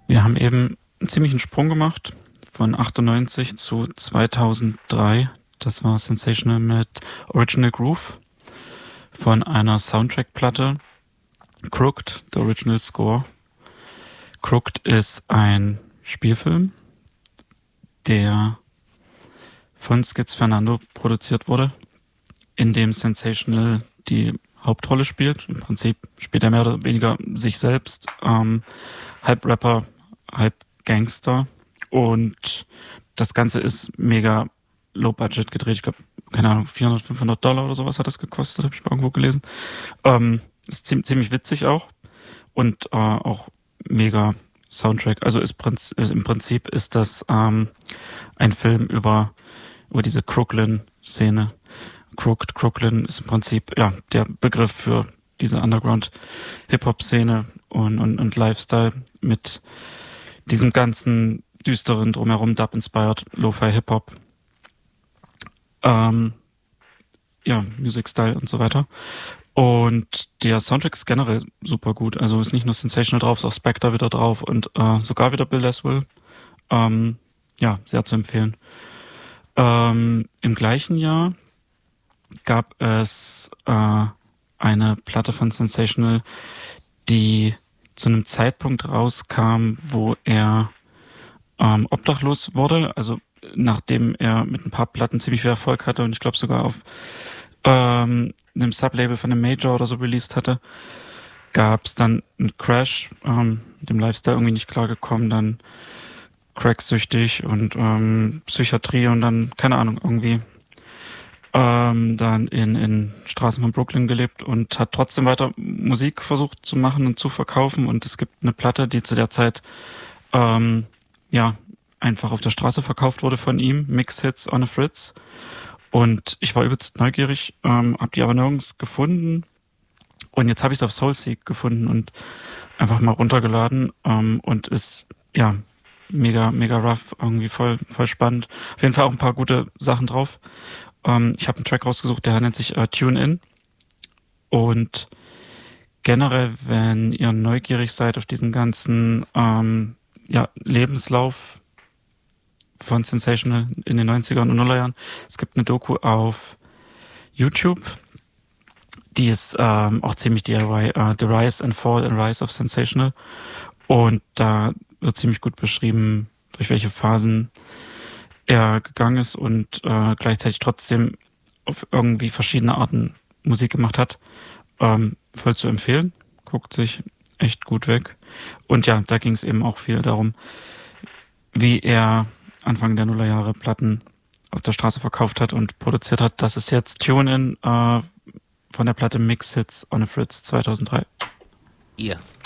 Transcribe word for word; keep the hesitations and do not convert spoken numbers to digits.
Wir haben eben einen ziemlichen Sprung gemacht von achtundneunzig zu zweitausenddrei. Das war Sensational mit Original Groove von einer Soundtrack-Platte. Crooked, der Original Score. Crooked ist ein Spielfilm, der von Skiz Fernando produziert wurde, in dem Sensational die Hauptrolle spielt. Im Prinzip spielt er mehr oder weniger sich selbst, ähm, halb Rapper, halb Gangster. Und das Ganze ist mega low budget gedreht. Ich glaube, keine Ahnung, vierhundert, fünfhundert Dollar oder sowas hat das gekostet, habe ich mal irgendwo gelesen. Ähm, ist ziemlich, ziemlich witzig auch. Und äh, auch mega Soundtrack. Also ist, Prinz, ist im Prinzip ist das ähm, ein Film über, über diese Crooklyn-Szene. Crooked, Crooklyn ist im Prinzip ja der Begriff für diese Underground-Hip-Hop-Szene und, und, und Lifestyle mit diesem ganzen düsteren drumherum, Dub-inspired Lo-Fi-Hip-Hop. Ähm, ja, Music-Style und so weiter. Und der Soundtrack ist generell super gut. Also ist nicht nur Sensational drauf, ist auch Spectre wieder drauf und äh, sogar wieder Bill Laswell. Ähm, ja, sehr zu empfehlen. Ähm, im gleichen Jahr gab es äh, eine Platte von Sensational, die zu einem Zeitpunkt rauskam, wo er ähm, obdachlos wurde. Also nachdem er mit ein paar Platten ziemlich viel Erfolg hatte und ich glaube sogar auf ähm, einem Sublabel von einem Major oder so released hatte, gab es dann einen Crash, ähm, mit dem Lifestyle irgendwie nicht klargekommen, dann cracksüchtig und ähm, Psychiatrie und dann, keine Ahnung, irgendwie ähm, dann in, in Straßen von Brooklyn gelebt und hat trotzdem weiter Musik versucht zu machen und zu verkaufen. Und es gibt eine Platte, die zu der Zeit ähm, ja einfach auf der Straße verkauft wurde von ihm, Mix-Hits on a Fritz. Und ich war übelst neugierig, ähm, habe die aber nirgends gefunden. Und jetzt habe ich es auf Soulseek gefunden und einfach mal runtergeladen ähm, und ist ja mega, mega rough, irgendwie voll, voll spannend. Auf jeden Fall auch ein paar gute Sachen drauf. Ähm, ich habe einen Track rausgesucht, der nennt sich äh, Tune In. Und generell, wenn ihr neugierig seid auf diesen ganzen ähm, ja, Lebenslauf von Sensational in den neunzigern und Nullerjahren, es gibt eine Doku auf YouTube, die ist ähm, auch ziemlich D I Y, uh, The Rise and Fall and Rise of Sensational. Und da wird ziemlich gut beschrieben, durch welche Phasen er gegangen ist und äh, gleichzeitig trotzdem auf irgendwie verschiedene Arten Musik gemacht hat. Ähm, voll zu empfehlen. Guckt sich echt gut weg. Und ja, da ging es eben auch viel darum, wie er Anfang der Nullerjahre Platten auf der Straße verkauft hat und produziert hat. Das ist jetzt Tune In äh, von der Platte Mix Hits on a Fritz zweitausenddrei. Ihr. Yeah.